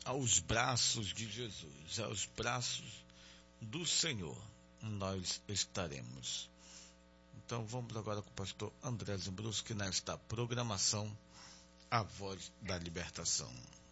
aos braços de Jesus, aos braços do Senhor, nós estaremos. Então vamos agora com o pastor André Zimbruski nesta programação A Voz da Libertação.